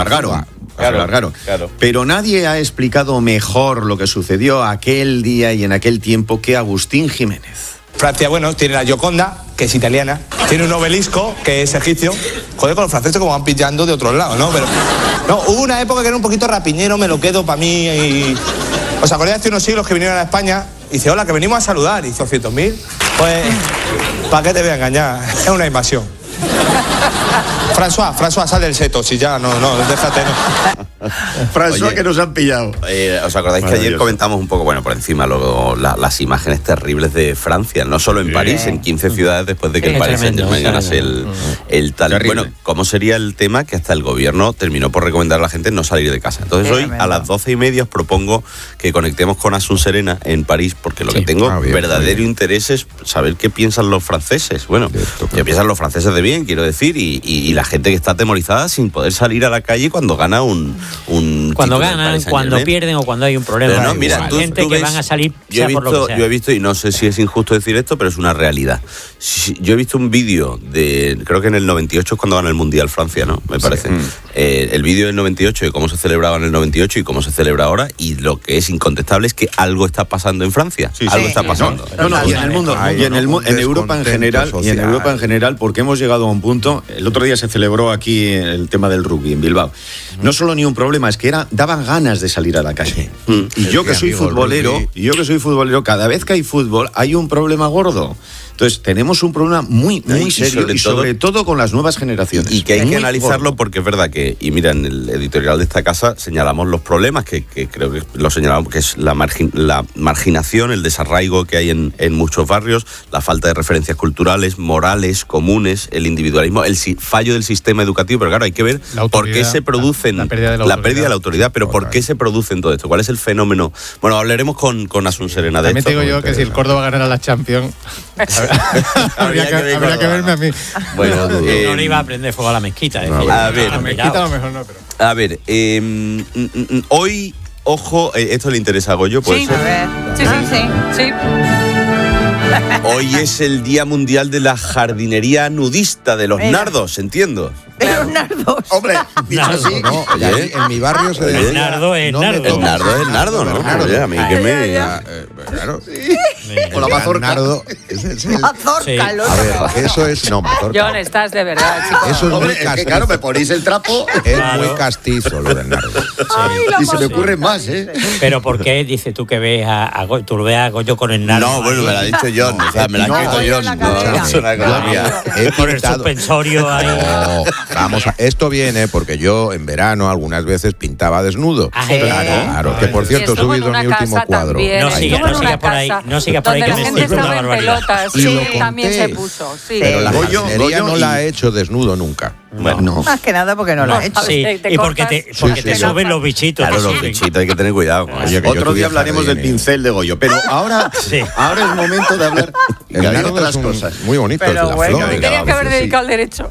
largaron. Claro. Pero nadie ha explicado mejor lo que sucedió aquel día y en aquel tiempo que Agustín Jiménez. Francia, bueno, tiene la Gioconda, que es italiana, tiene un obelisco, que es egipcio. Joder, con los franceses como van pillando de otros lados, ¿no? Pero no, hubo una época que era un poquito rapiñero, me lo quedo para mí y... ¿Os acordáis hace unos siglos que vinieron a España? Y dice, hola, que venimos a saludar. Y dice, 200.000. Pues, ¿para qué te voy a engañar? Es una invasión. François, sal del seto, si ya, no, déjate, no. François, oye, que nos han pillado. ¿Os acordáis que ayer comentamos un poco, bueno, por encima, las imágenes terribles de Francia, no solo en París, en 15 ciudades después de que el Paris Saint-Germain ganase el tal. Terrible. Bueno, ¿cómo sería el tema que hasta el gobierno terminó por recomendar a la gente no salir de casa? Entonces hoy a las 12:30 os propongo que conectemos con Asun Serena en París, porque lo que tengo verdadero interés es saber qué piensan los franceses. Bueno, qué piensan los franceses de bien, quiero decir, y la gente que está atemorizada sin poder salir a la calle cuando gana cuando ganan, cuando pierden o cuando hay un problema. Pero no, mira, tú gente que van a salir yo he visto, y no sé si es injusto decir esto, pero es una realidad. Yo he visto un vídeo creo que en el 98 es cuando gana el Mundial Francia, ¿no? Me parece. El vídeo del 98 de cómo se celebraba en el 98 y cómo se celebra ahora, y lo que es incontestable es que algo está pasando en Francia. Algo está pasando. Y en el mundo, en Europa en general, porque hemos llegado a un punto. El otro día se celebró aquí el tema del rugby en Bilbao. No solo ni un problema, es que daban ganas de salir a la calle. Y yo que soy futbolero, cada vez que hay fútbol hay un problema gordo. Entonces tenemos un problema muy serio y sobre todo con las nuevas generaciones. Y que hay que analizarlo porque es verdad que, y mira, en el editorial de esta casa señalamos los problemas, que creo que lo señalamos, que es la marginación, el desarraigo que hay en muchos barrios, la falta de referencias culturales, morales, comunes, el individualismo, el fallo del sistema educativo, pero claro, hay que ver por qué se producen la pérdida de la autoridad, pero por qué se producen todo esto, cuál es el fenómeno. Bueno, hablaremos con Asun Serena de esto. También te digo yo que si el Córdoba ganara la Champions... habría que verme a mí. Bueno, no le iba a prender fuego a la mezquita. A ver, la mezquita a lo mejor no, pero... A ver, hoy, ojo, esto le interesa a Goyo, ¿puede ser? A ver. Sí. Hoy es el Día Mundial de la Jardinería Nudista, de los nardos, entiendo. De los nardos. Hombre, dicho así. No, oye, en mi barrio se decía... El nardo es nardo. El nardo es el nardo, ¿no? Oye, a mí que me... Claro. Con la mazorca. Nardo, Mazorca, a ver, eso es... No, mazorca. John, estás de verdad, chico. Eso es Hombre, muy castizo. que claro, me ponéis el trapo. Es muy castizo lo del nardo. Y se me ocurre más, ¿eh? Pero ¿por qué dices tú que ves a Goyo? Tú lo ves a Goyo con el nardo. No, bueno, me lo ha dicho John. O sea, me la ha escrito John. No es una cosa mía. Por el suspensorio ahí. Vamos, esto viene porque yo en verano algunas veces pintaba desnudo. Claro, que por cierto he subido mi último cuadro. No siga por ahí, que me estoy con una barbaridad. Sí, también se puso. Sí. Pero la jardinería no la ha hecho desnudo nunca. Bueno, no. Más que nada porque no lo ha hecho. Sí, y porque te suben los bichitos. Claro, los bichitos, hay que tener cuidado. Otro día hablaremos del pincel de Goyo, pero ahora es momento de hablar de otras cosas. Muy bonito. Pero bueno, me tenía que haber dedicado al derecho.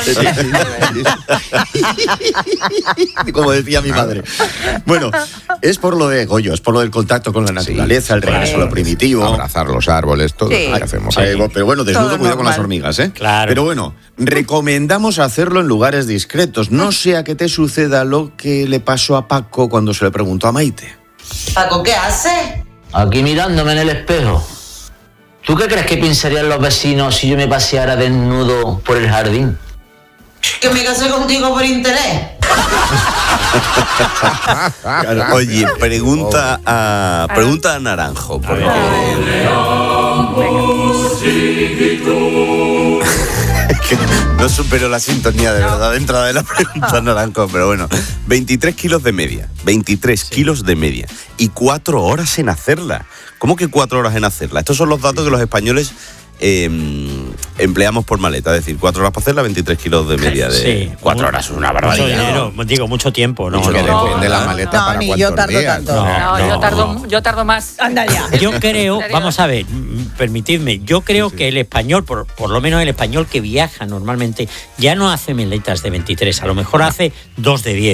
Como decía mi madre. Bueno, es por lo de Goyo, es por lo del contacto con la naturaleza, el regreso a lo primitivo. Abrazar los árboles, todo lo que hacemos. Pero bueno, desnudo, cuidado con las hormigas, ¿eh? Claro. Pero bueno, recomendamos hacerlo en lugares discretos. No sea que te suceda lo que le pasó a Paco cuando se le preguntó a Maite. Paco, ¿qué hace? Aquí mirándome en el espejo. ¿Tú qué crees que pensarían los vecinos si yo me paseara desnudo por el jardín? Que me casé contigo por interés. Oye, pregunta a Naranjo. No supero la sintonía de verdad de entrada de la pregunta Naranjo, pero bueno, 23 kilos de media, 23 kilos de media y 4 horas en hacerla. ¿Cómo que 4 horas en hacerla? Estos son los datos que los españoles empleamos por maleta, es decir, 4 horas para hacerla, 23 kilos de media de 4 horas, es una barbaridad. Mucho dinero, digo, mucho tiempo, ¿no? Depende de la maleta para ni yo tardo tanto. Yo tardo más. Anda ya. Yo creo, vamos a ver, permitidme, yo creo que el español, por lo menos el español que viaja normalmente, ya no hace maletas de 23, a lo mejor hace 2 de 10.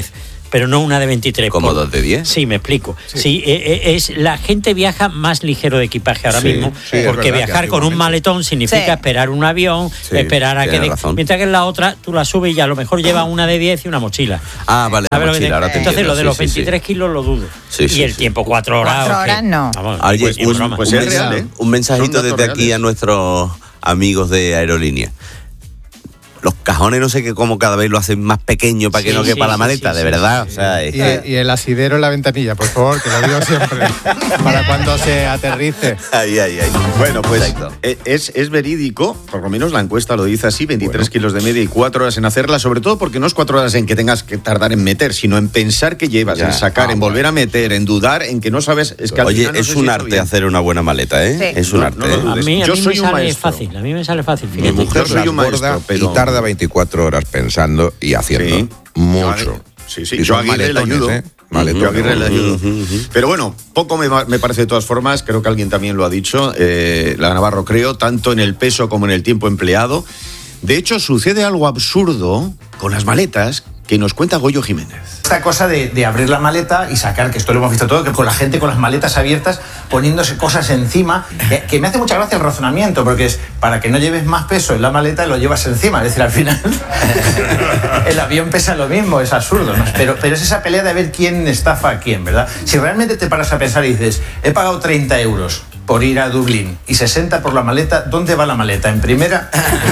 pero no una de 23. ¿Como 2 de 10? Sí, me explico. Sí, la gente viaja más ligero de equipaje ahora mismo, porque viajar con un maletón significa esperar un avión, esperar a que... Mientras que en la otra, tú la subes y a lo mejor llevas una de 10 y una mochila. Ah, vale, la mochila, ahora te entonces entiendo, lo de los 23 kilos lo dudo. Y el tiempo, 4 horas. 4 horas no. Vamos, oye, pues es real, ¿eh? Un mensajito desde aquí reales a nuestros amigos de Aerolínea. Los cajones no sé qué, como cada vez lo hacen más pequeño para que no quepa la maleta, de verdad. O sea, y el asidero en la ventanilla, por favor, que lo digo siempre, para cuando se aterrice. Ay. Bueno, pues es verídico, por lo menos la encuesta lo dice así, 23 kilos de media y 4 horas en hacerla, sobre todo porque no es 4 horas en que tengas que tardar en meter, sino en pensar que llevas, en sacar, en volver a meter, en dudar, en que no sabes... Es que oye, es un arte hacer una buena maleta, ¿eh? Sí. Es un arte. A mí me sale fácil, a mí me sale fácil. Mi mujer soy un maestro, pero... Tarda 24 horas pensando y haciendo mucho. Sí. Yo a Aguirre le ayudo. Yo a Aguirre le ayudo. Pero bueno, poco me parece de todas formas, creo que alguien también lo ha dicho, la Navarro creo, tanto en el peso como en el tiempo empleado. De hecho, sucede algo absurdo con las maletas que nos cuenta Goyo Jiménez. Esta cosa de abrir la maleta y sacar, que esto lo hemos visto todo, que con la gente con las maletas abiertas poniéndose cosas encima, que me hace mucha gracia el razonamiento, porque es para que no lleves más peso en la maleta lo llevas encima, es decir, al final el avión pesa lo mismo, es absurdo, ¿no? Pero es esa pelea de ver quién estafa a quién, ¿verdad? Si realmente te paras a pensar y dices, he pagado 30 euros por ir a Dublín y 60 por la maleta, ¿dónde va la maleta? ¿En primera?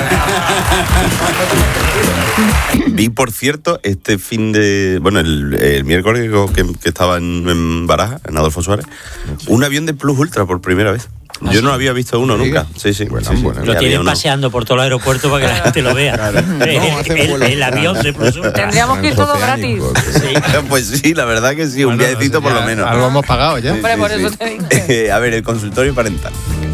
Vi, por cierto, este fin de... Bueno, el miércoles que estaba en Baraja, en Adolfo Suárez, un avión de Plus Ultra por primera vez. Yo no había visto uno nunca. Sí. Lo tienen paseando por todo el aeropuerto para que la gente lo vea. El avión de Plus Ultra. Tendríamos que ir todo gratis. Pues sí, la verdad que sí, un viajecito por lo menos. Algo hemos pagado ya. Hombre, por eso te digo. A ver, el consultorio parental.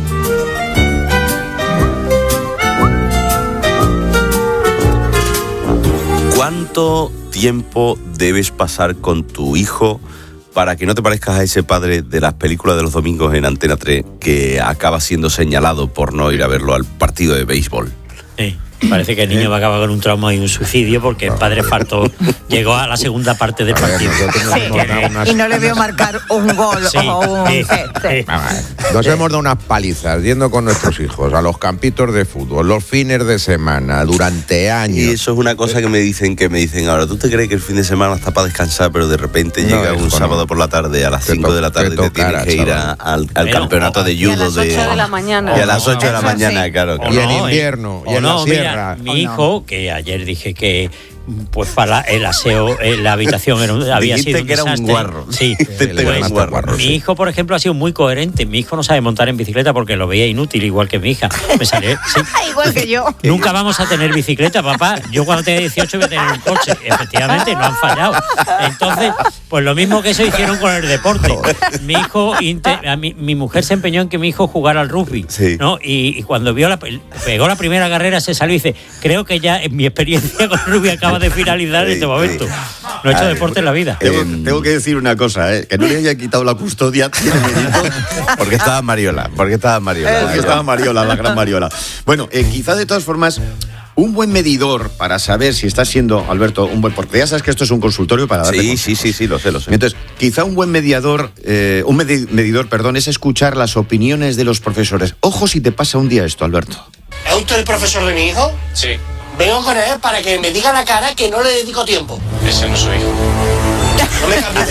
¿Cuánto tiempo debes pasar con tu hijo para que no te parezcas a ese padre de las películas de los domingos en Antena 3 que acaba siendo señalado por no ir a verlo al partido de béisbol? Sí. Parece que el niño va a acabar con un trauma y un suicidio porque el padre faltó, llegó a la segunda parte del partido. Y no le vio marcar un gol o un set. Nos hemos dado unas palizas yendo con nuestros hijos a los campitos de fútbol, los fines de semana, durante años. Y eso es una cosa que me dicen ahora, ¿tú te crees que el fin de semana está para descansar, pero de repente llega un sábado por la tarde a las 5 de la tarde y te tienes que ir al campeonato de judo de... Y a las 8 de la mañana. Y a las 8 de la mañana, claro. Y en invierno, y en la sierra. Mi hijo, que ayer dije que pues para el aseo en la habitación había sido un desastre. Un guarro. Sí, pues, mi hijo, por ejemplo, ha sido muy coherente. Mi hijo no sabe montar en bicicleta porque lo veía inútil, igual que mi hija. Me salió, igual que yo. Nunca vamos a tener bicicleta, papá. Yo cuando tenga 18 voy a tener un coche. Efectivamente, no han fallado. Entonces, pues lo mismo que eso hicieron con el deporte. Mi hijo, mi mujer se empeñó en que mi hijo jugara al rugby, ¿no? Y cuando pegó la primera carrera se salió y dice, creo que ya en mi experiencia con el rugby acaba de finalizar en este momento. No he hecho deporte en la vida. Tengo que decir una cosa, que no le haya quitado la custodia tiene mérito. Porque estaba Mariola. Porque estaba Mariola, la gran Mariola. Bueno, quizá de todas formas, un buen medidor para saber si estás siendo, Alberto, porque ya sabes que esto es un consultorio para darte consejos. Sí, lo sé. Entonces, quizá un buen medidor, es escuchar las opiniones de los profesores. Ojo si te pasa un día esto, Alberto. ¿Es usted el profesor de mi hijo? Sí. Vengo con él para que me diga la cara que no le dedico tiempo. Ese no es su hijo. No me cambies de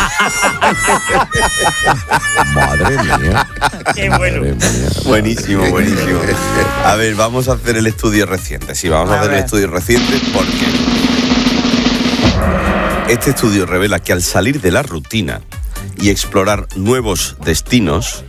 Madre mía. Qué bueno. Buenísimo. A ver, vamos a hacer el estudio reciente. Sí, vamos a hacer el estudio reciente porque este estudio revela que al salir de la rutina y explorar nuevos destinos,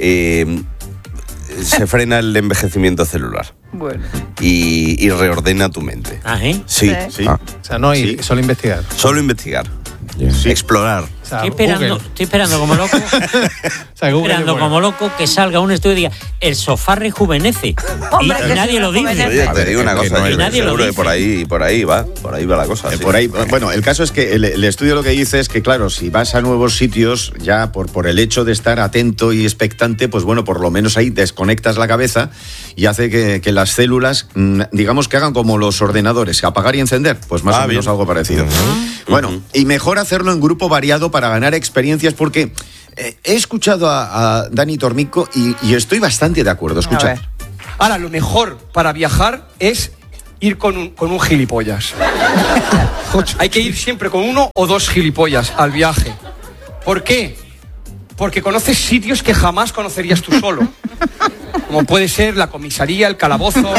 se frena el envejecimiento celular. Bueno. Y reordena tu mente. ¿Ah, eh? Sí. O sea, no ir, solo investigar. Solo investigar. Sí. Explorar. Estoy esperando como loco. Como loco que salga un estudio y diga el sofá rejuvenece. Hombre, y nadie lo dice. Oye, te digo una cosa, y nadie lo dice. por ahí va la cosa. Sí. Por ahí, bueno, el caso es que el estudio lo que dice es que, claro, si vas a nuevos sitios, ya por el hecho de estar atento y expectante, pues bueno, por lo menos ahí desconectas la cabeza y hace que las células, digamos, que hagan como los ordenadores, apagar y encender, pues más o menos algo parecido. Bueno, y mejor hacerlo en grupo variado para ganar experiencias, porque he escuchado a Dani Tormico y estoy bastante de acuerdo. Escucha. Ahora, lo mejor para viajar es ir con un gilipollas. Hay que ir siempre con uno o dos gilipollas al viaje. ¿Por qué? Porque conoces sitios que jamás conocerías tú solo. Como puede ser la comisaría, el calabozo,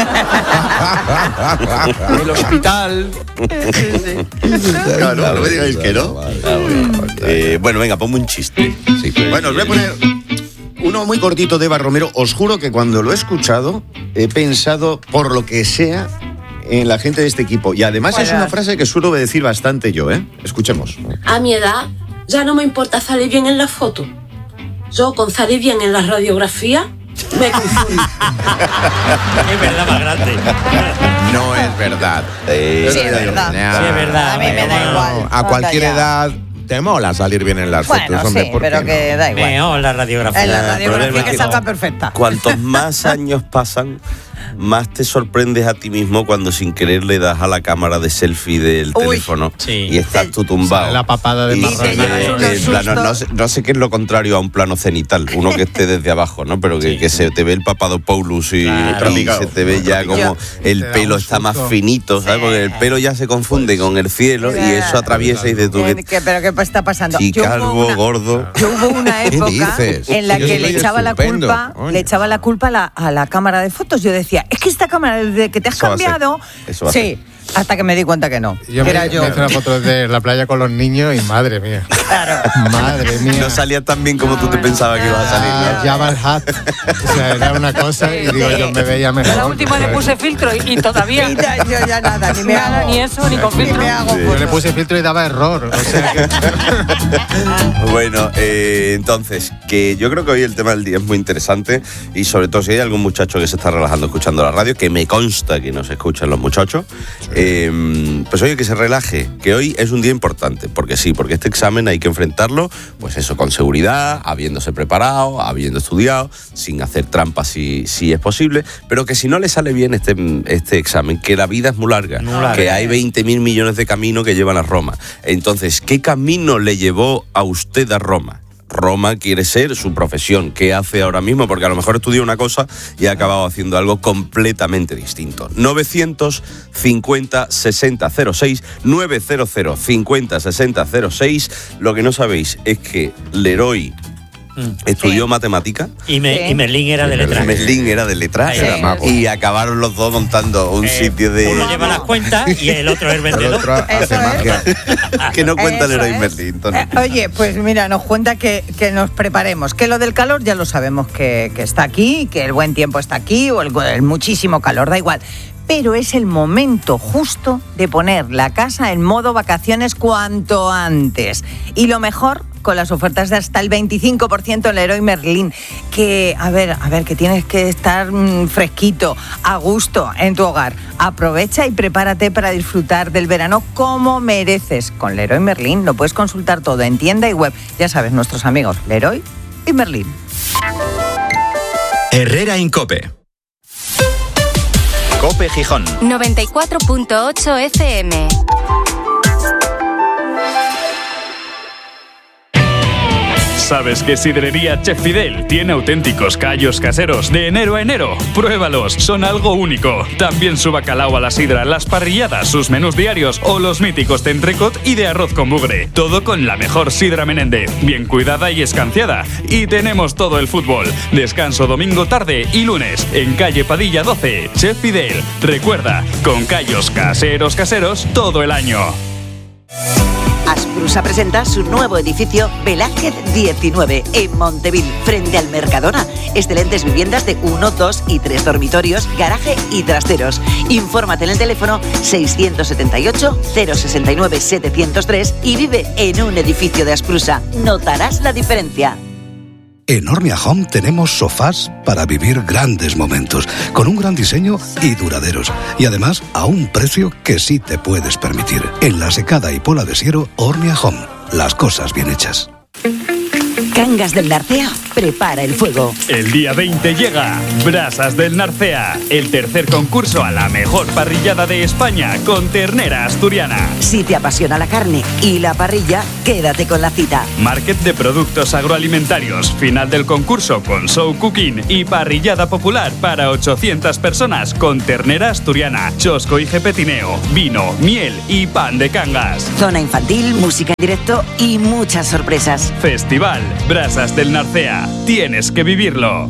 el hospital. No me digáis que no. Bueno, venga, ponme un chiste. Sí, bueno, os voy a poner uno muy cortito de Eva Romero. Os juro que cuando lo he escuchado he pensado, por lo que sea, en la gente de este equipo. Y además es una frase que suelo decir bastante yo, ¿eh? Escuchemos. A mi edad ya no me importa salir bien en la foto. Yo con salir bien en la radiografía me confundo. Es verdad, más grande. No es verdad. Sí, es verdad. Sí, es verdad. A mí me da igual. A cualquier edad te mola salir bien en las fotos. Bueno, hombre, sí, ¿por qué pero no? que da igual. En la radiografía. En la radiografía que salga perfecta. Cuantos más años pasan, más te sorprendes a ti mismo cuando sin querer le das a la cámara de selfie del teléfono y estás tú tumbado. La papada de marrón. No sé qué es lo contrario a un plano cenital, uno que esté desde abajo, ¿no? Pero que se te ve el Papadopoulos y se te ve ya como el pelo está más finito, ¿sabes? Porque el pelo ya se confunde con el cielo y eso atraviesa y dices tú ¿Pero qué está pasando? Calvo, gordo. Hubo una época en la que le echaba la culpa a la cámara de fotos. Yo decía, es que esta cámara, desde que te has cambiado... Sí, hasta que me di cuenta que no. Yo me hice una foto de la playa con los niños y madre mía. Claro. Madre mía. No salía tan bien como tú te pensabas que iba a salir, ¿no? Jabba el Hutt. O sea, era una cosa y digo, yo me veía mejor. La última le puse filtro y todavía... Yo ya nada, ni me hago. Ni eso, ni con filtro. Yo le puse filtro y daba error. O sea que... Bueno, entonces, que yo creo que hoy el tema del día es muy interesante y sobre todo si hay algún muchacho que se está relajando escuchando la radio, que me consta que nos escuchan los muchachos, pues oye, que se relaje, que hoy es un día importante, porque este examen hay que enfrentarlo, pues eso, con seguridad, habiéndose preparado, habiendo estudiado, sin hacer trampas si es posible, pero que si no le sale bien este examen, que la vida es muy larga, que hay 20.000 millones de caminos que llevan a Roma. Entonces, ¿qué camino le llevó a usted a Roma? Roma quiere ser su profesión. ¿Qué hace ahora mismo? Porque a lo mejor estudió una cosa y ha acabado haciendo algo completamente distinto. 950-6006, 900-50-6006. Lo que no sabéis es que Leroy estudió matemática y Merlín era de letras. Merlín era de letras y acabaron los dos montando un sitio de... Uno lleva las cuentas y el otro es el vendedor. El otro hace magia. Que no cuenta Leroy Merlín, Tony. Oye, pues mira, nos cuenta que nos preparemos, que lo del calor ya lo sabemos que está aquí, que el buen tiempo está aquí o el muchísimo calor, da igual. Pero es el momento justo de poner la casa en modo vacaciones cuanto antes. Y lo mejor, con las ofertas de hasta el 25% en Leroy Merlin. Que, a ver, que tienes que estar fresquito, a gusto en tu hogar. Aprovecha y prepárate para disfrutar del verano como mereces. Con Leroy Merlin lo puedes consultar todo en tienda y web. Ya sabes, nuestros amigos Leroy y Merlin. Herrera Incope. Cope Gijón 94.8 FM. ¿Sabes que Sidrería Chef Fidel tiene auténticos callos caseros de enero a enero? Pruébalos, son algo único. También su bacalao a la sidra, las parrilladas, sus menús diarios o los míticos de entrecot y de arroz con bugre. Todo con la mejor sidra Menéndez, bien cuidada y escanciada. Y tenemos todo el fútbol. Descanso domingo tarde y lunes en calle Padilla 12. Chef Fidel. Recuerda, con callos caseros todo el año. Asprusa presenta su nuevo edificio Velázquez 19 en Montevil, frente al Mercadona. Excelentes viviendas de 1, 2 y 3 dormitorios, garaje y trasteros. Infórmate en el teléfono 678 069 703 y vive en un edificio de Asprusa. Notarás la diferencia. En Ormia Home tenemos sofás para vivir grandes momentos, con un gran diseño y duraderos. Y además a un precio que sí te puedes permitir. En La Secada y Pola de Siero, Ormia Home. Las cosas bien hechas. Cangas del Narcea prepara el fuego. El día 20 llega Brasas del Narcea, el tercer concurso a la mejor parrillada de España con ternera asturiana. Si te apasiona la carne y la parrilla, quédate con la cita. Market de productos agroalimentarios, final del concurso con show cooking y parrillada popular para 800 personas con ternera asturiana, chosco y jepetineo, vino, miel y pan de cangas. Zona infantil, música en directo y muchas sorpresas. Festival Brasas del Narcea. Tienes que vivirlo.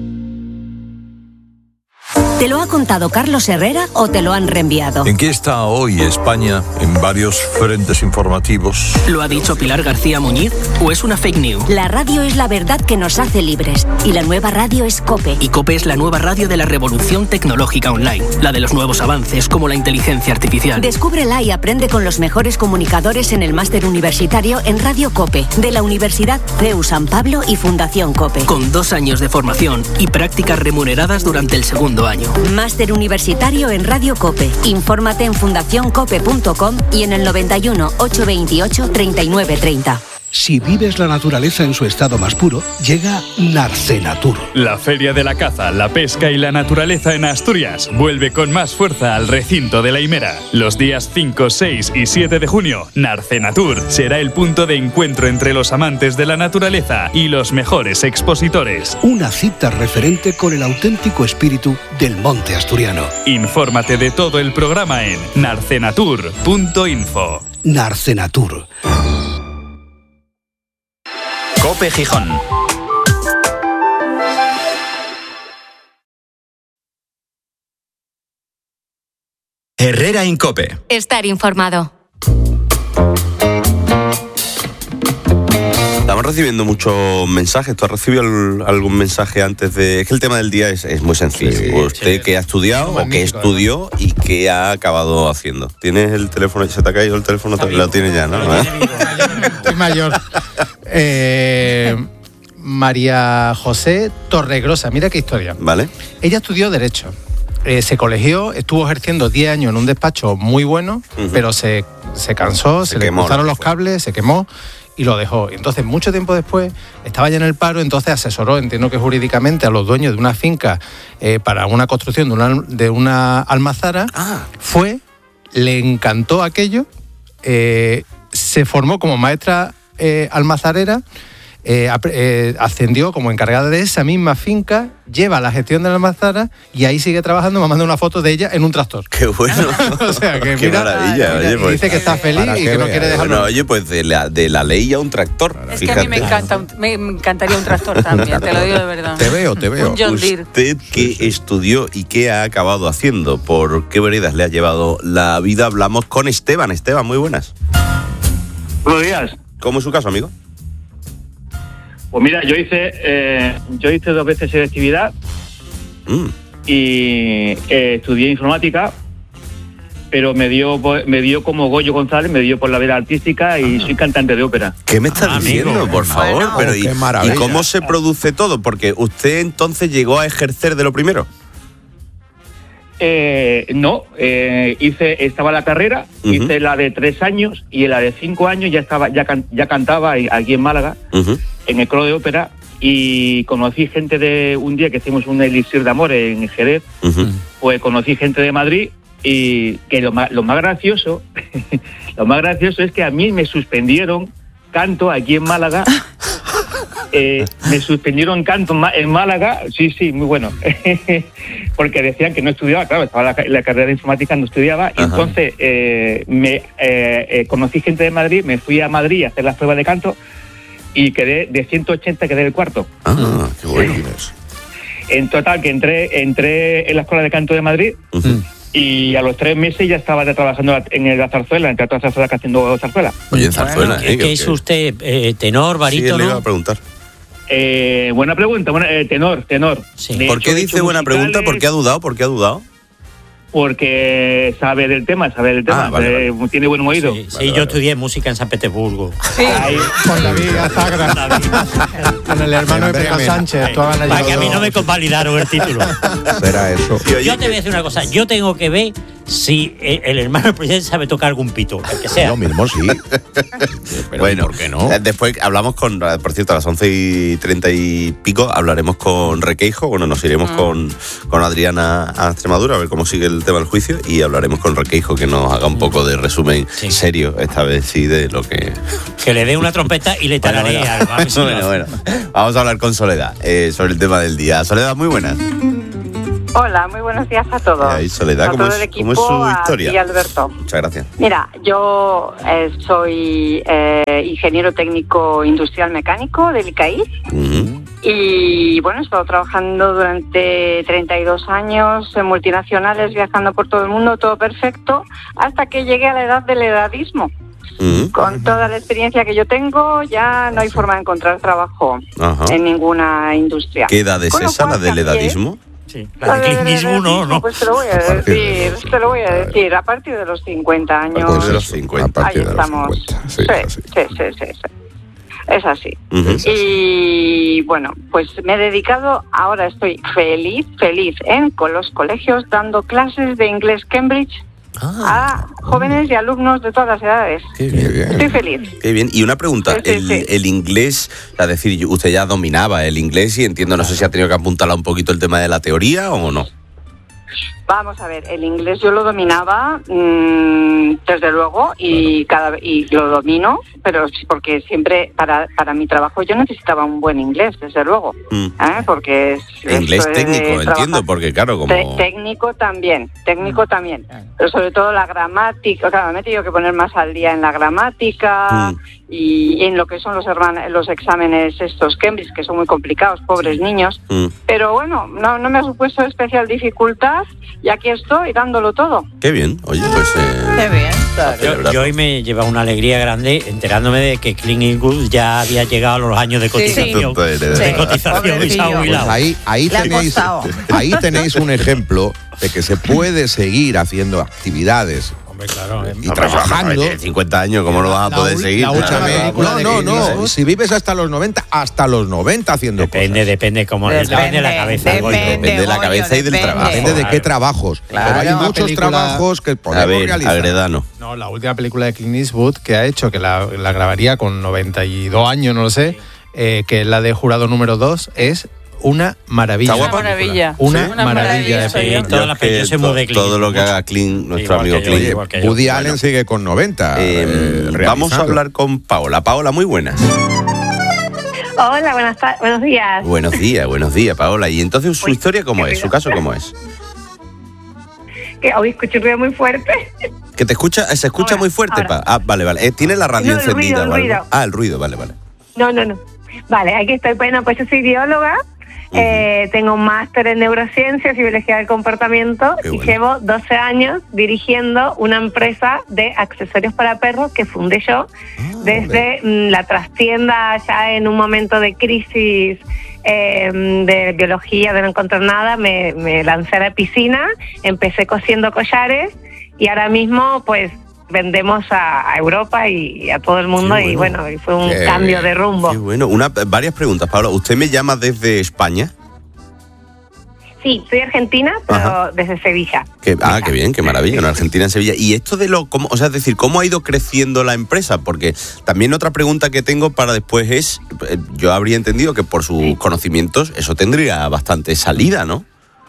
¿Te lo ha contado Carlos Herrera o te lo han reenviado? ¿En qué está hoy España en varios frentes informativos? ¿Lo ha dicho Pilar García Muñiz o es una fake news? La radio es la verdad que nos hace libres y la nueva radio es COPE. Y COPE es la nueva radio de la revolución tecnológica online, la de los nuevos avances como la inteligencia artificial. Descúbrela y aprende con los mejores comunicadores en el máster universitario en Radio COPE de la Universidad CEU San Pablo y Fundación COPE. Con 2 años de formación y prácticas remuneradas durante el segundo año. Máster universitario en Radio COPE. Infórmate en fundacioncope.com y en el 91 828 3930. Si vives la naturaleza en su estado más puro, llega Narcenatur. La Feria de la Caza, la Pesca y la Naturaleza en Asturias vuelve con más fuerza al recinto de la Himera. Los días 5, 6 y 7 de junio, Narcenatur será el punto de encuentro entre los amantes de la naturaleza y los mejores expositores. Una cita referente con el auténtico espíritu del monte asturiano. Infórmate de todo el programa en narcenatur.info. Narcenatur. COPE Gijón. Herrera en COPE. Estar informado. Estamos recibiendo muchos mensajes. ¿Tú has recibido algún mensaje antes de...? Es que el tema del día es muy sencillo. Sí, usted que ha estudiado o que estudió y qué ha acabado haciendo. ¿Tienes el teléfono? ¿Se te ha caído el teléfono? Lo tienes ya, ¿no? Estoy mayor. María José Torregrosa, mira qué historia. Vale. Ella estudió Derecho. Se colegió, estuvo ejerciendo 10 años en un despacho muy bueno, pero se cansó, se le cruzaron los cables, se quemó y lo dejó. Entonces, mucho tiempo después, estaba ya en el paro, entonces asesoró, entiendo que jurídicamente, a los dueños de una finca para una construcción de una almazara. Le encantó aquello, se formó como maestra almazarera, ascendió como encargada de esa misma finca, lleva la gestión de la almazara y ahí sigue trabajando. Me manda una foto de ella en un tractor. ¡Qué bueno! O sea, que ¡qué maravilla! Oye, pues, dice que está feliz y que no quiere dejarlo. Bueno, oye, pues de la ley a un tractor. Es que a mí me encantaría un tractor también, te lo digo de verdad. Te veo. Un John Deere. Usted que estudió y qué ha acabado haciendo, ¿por qué veredas le ha llevado la vida? Hablamos con Esteban. Esteban, muy buenas. Buenos días. ¿Cómo es su caso, amigo? Pues mira, yo hice 2 veces selectividad y estudié informática, pero me dio como Goyo González, me dio por la vida artística y soy cantante de ópera. ¿Qué me estás diciendo, por favor? Bueno, pero ¿y cómo se produce todo? Porque usted entonces llegó a ejercer de lo primero. No, estaba la carrera, hice la de 3 años y en la de 5 años ya cantaba aquí en Málaga, en el coro de ópera, y conocí gente de un día que hicimos un elixir de amor en Jerez, pues conocí gente de Madrid y que lo más gracioso, es que a mí me suspendieron canto aquí en Málaga. Me suspendieron canto en Málaga, sí, muy bueno, porque decían que no estudiaba, claro, estaba la carrera de informática, no estudiaba. Ajá. Y entonces conocí gente de Madrid, me fui a Madrid a hacer las pruebas de canto y quedé de 180, quedé el cuarto. Qué bueno. En total, que entré en la Escuela de Canto de Madrid Y a los 3 meses ya estaba trabajando en la zarzuela, en el Teatro de Zarzuela, haciendo zarzuela. Oye, en zarzuela, ¿Qué es usted? ¿Tenor, barítono? Sí, le iba a preguntar. Buena pregunta, tenor. Sí. ¿Por qué dice buena pregunta? ¿Por qué ha dudado? Porque sabe del tema. Vale. Tiene buen oído. Sí, yo estudié música en San Petersburgo. Sí. Con David Azagra. Con el hermano de Pedro Sánchez. Para que a mí no me convalidaron el título. Será eso. Yo te voy a decir una cosa. Yo tengo que ver si el hermano del presidente sabe tocar algún pito, el que sea. Lo mismo, sí. Pero bueno, ¿por qué no? Después hablamos por cierto, a las 11:30 y pico hablaremos con Requeijo. Bueno, nos iremos con Adriana a Extremadura a ver cómo sigue el tema del juicio y hablaremos con Requeijo que nos haga un poco de resumen serio, esta vez sí, de lo que... Que le dé una trompeta y le tararea algo. Bueno. Vamos a hablar con Soledad sobre el tema del día. Soledad, muy buenas. Hola, muy buenos días a todos. Y Soledad, ¿cómo es su historia? Y Alberto. Muchas gracias. Mira, yo soy ingeniero técnico industrial mecánico del ICAIS. Y bueno, he estado trabajando durante 32 años en multinacionales, viajando por todo el mundo, todo perfecto, hasta que llegué a la edad del edadismo. Con toda la experiencia que yo tengo, ya no hay forma de encontrar trabajo en ninguna industria. ¿Qué edad es esa, la del edadismo? Sí, la del clinismo no. Pues te lo voy a decir, a partir de los 50 años. A partir de los 50. Ahí estamos. Sí. Es así. Y bueno, pues me he dedicado, ahora estoy feliz con los colegios dando clases de inglés Cambridge a jóvenes y alumnos de todas las edades. Qué bien. Estoy feliz. Qué bien. Y una pregunta, el inglés, es decir, usted ya dominaba el inglés y entiendo, no sé si ha tenido que apuntalar un poquito el tema de la teoría o no. Vamos a ver, el inglés yo lo dominaba desde luego y lo domino, pero porque siempre para mi trabajo yo necesitaba un buen inglés, desde luego, porque inglés técnico, entiendo, porque claro, como técnico también, pero sobre todo la gramática, claro, me he tenido que poner más al día en la gramática y en lo que son los exámenes estos Cambridge, que son muy complicados, pobres niños, pero bueno, no me ha supuesto especial dificultad. Y aquí estoy dándolo todo. Qué bien, oye, pues... Qué bien. Yo hoy me lleva una alegría grande enterándome de que Clint Eastwood ya había llegado a los años de cotización. Y se ha jubilado. Pues ahí tenéis un ejemplo de que se puede seguir haciendo actividades. Claro, y trabajando. 50 años, ¿cómo lo vas a poder seguir? No. Si vives hasta los 90 haciendo cosas. Depende cómo depende de la cabeza. Depende de la cabeza y del trabajo. Depende de qué trabajos. Claro, pero hay muchos trabajos que podemos realizar. Agredano. No, la última película de Clint Eastwood que ha hecho, que la grabaría con 92 años, no lo sé, que es la de Jurado número 2, es una maravilla. Una maravilla. Una maravilla. Todo lo que haga Clint, nuestro amigo Clint. Woody Allen sigue con 90. Vamos a hablar con Paola. Paola, muy buenas. Hola, buenos días. Buenos días, Paola. Y entonces, ¿su historia cómo es? ¿Su caso cómo es? Que hoy escucho un ruido muy fuerte. ¿Que se escucha muy fuerte? Vale. ¿Tiene la radio encendida? El ruido. El ruido, vale. No. Vale, aquí estoy. Bueno, pues yo soy bióloga. Tengo un máster en neurociencias y biología del comportamiento y llevo 12 años dirigiendo una empresa de accesorios para perros que fundé yo desde la trastienda ya en un momento de crisis de biología, de no encontrar nada, me lancé a la piscina, empecé cosiendo collares y ahora mismo pues vendemos a Europa y a todo el mundo. Y bueno, y fue un cambio de rumbo. Qué bueno. Varias preguntas, Paola. ¿Usted me llama desde España? Sí, soy argentina, pero desde Sevilla. Qué bien, qué maravilla, en Argentina, en Sevilla. Y esto de ¿cómo ha ido creciendo la empresa? Porque también otra pregunta que tengo para después es, yo habría entendido que por sus conocimientos eso tendría bastante salida, ¿no?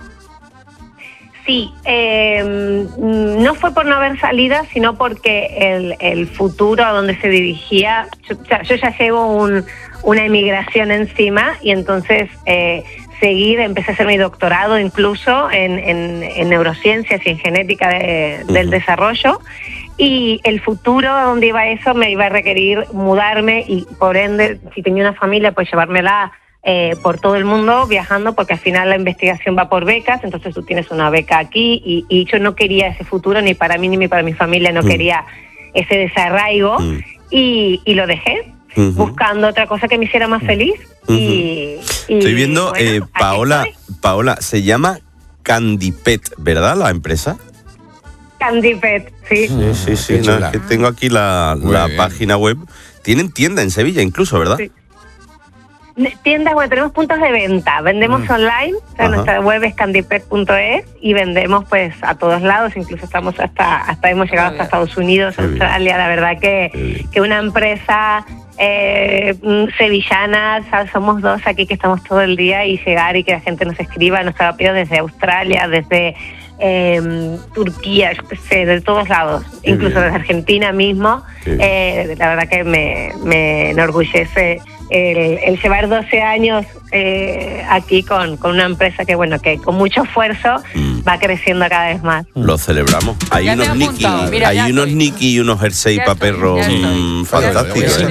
Sí, no fue por no haber salida, sino porque el futuro a donde se dirigía, yo ya llevo una emigración encima y entonces empecé a hacer mi doctorado incluso en neurociencias y en genética del desarrollo, y el futuro a donde iba eso me iba a requerir mudarme y por ende, si tenía una familia, pues llevármela por todo el mundo viajando, porque al final la investigación va por becas, entonces tú tienes una beca aquí y yo no quería ese futuro ni para mí ni para mi familia, no quería ese desarraigo y lo dejé buscando otra cosa que me hiciera más feliz. Y estoy viendo, bueno, Paola, se llama Candipet, ¿verdad la empresa? Candipet, sí. Sí, no, es que tengo aquí la página web. Tienen tienda en Sevilla incluso, ¿verdad? Sí. Tiendas, bueno, tenemos puntos de venta, vendemos online, o sea, nuestra web es candipet.es y vendemos pues a todos lados, incluso estamos hasta hemos llegado hasta Estados Unidos, Australia, la verdad que una empresa sevillana, ¿sabes? Somos dos aquí que estamos todo el día y llegar y que la gente nos escriba, nos ha pedido desde Australia, desde Turquía, yo qué sé, de todos lados, incluso desde Argentina mismo. La verdad que me enorgullece el llevar 12 años aquí con una empresa que, bueno, que con mucho esfuerzo va creciendo cada vez más. Lo celebramos. Hay unos Nicky y unos jersey para perros fantásticos.